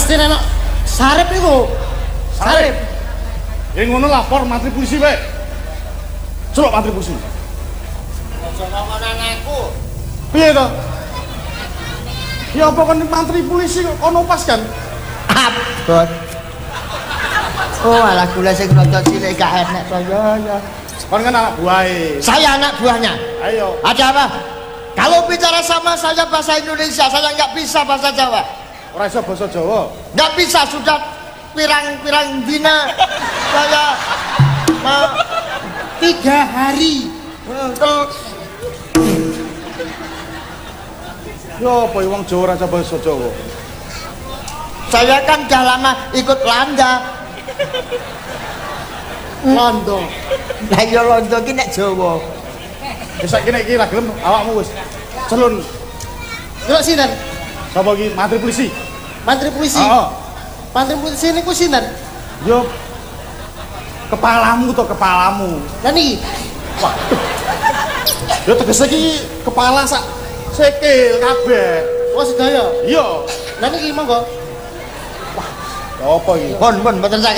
mesti nek sarep iku. Sarep. Ya ngono lapor mantri polisi wae. Celok mantri polisi. Aja ngomong anakku. Piye to? Ya apa kon mantri polisi kok ono pas kan? Abot. Oh, alah kula sing rada cilik gak enek to ya. Kon kan anak buahe. Saya anak buahnya. Ayo. Ada apa? Kalau bicara sama saya bahasa Indonesia, saya nggak bisa bahasa Jawa. Ora iso basa Jawa. Nggak bisa, sudah pirang-pirang dina saya 3 hari. Yo apa wong Jawa ora iso basa Jawa. Saya kan udah lama ikut Landa. Londo. Lah ya Londo ki nek Jawa. Wis saiki nek iki ra gelem awakmu wis celun. Delok sinten? Sapa iki mantri polisi? Mantri polisi. Heeh. Mantri polisi niku sinten? Yo kepalamu to kepalamu. Lah niki. Waduh. Yo tegese iki kepala sak sikil kabeh. Oh sedaya. Iya. Lah niki monggo. Apa iki? Pun mboten sak